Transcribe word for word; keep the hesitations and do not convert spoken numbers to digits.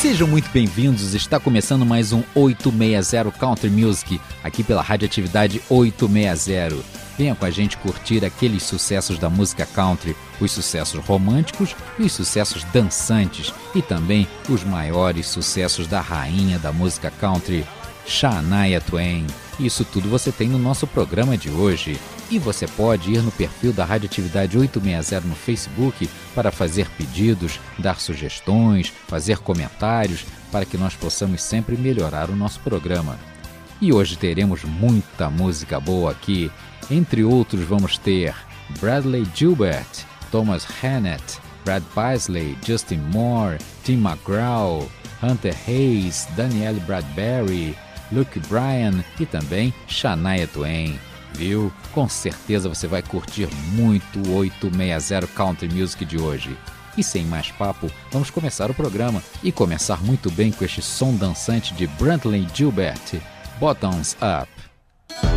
Sejam muito bem-vindos, está começando mais um oitocentos e sessenta Country Music, aqui pela Radioatividade oitocentos e sessenta. Venha com a gente curtir aqueles sucessos da música country, os sucessos românticos e os sucessos dançantes, e também os maiores sucessos da rainha da música country, Shania Twain. Isso tudo você tem no nosso programa de hoje. E você pode ir no perfil da Radioatividade oitocentos e sessenta no Facebook para fazer pedidos, dar sugestões, fazer comentários, para que nós possamos sempre melhorar o nosso programa. E hoje teremos muita música boa aqui. Entre outros vamos ter Bradley Gilbert, Thomas Hannett, Brad Paisley, Justin Moore, Tim McGraw, Hunter Hayes, Danielle Bradbury, Luke Bryan e também Shania Twain. Viu? Com certeza você vai curtir muito o oitocentos e sessenta Country Music de hoje. E sem mais papo, vamos começar o programa e começar muito bem com este som dançante de Bradley Gilbert, Bottoms Up.